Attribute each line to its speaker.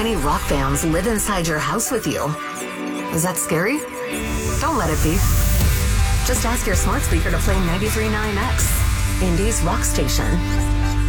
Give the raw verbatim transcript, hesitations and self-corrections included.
Speaker 1: many rock bands live inside your house with you. Is that scary? Don't let it be. Just ask your smart speaker to play ninety-three point nine X, Indy's rock station.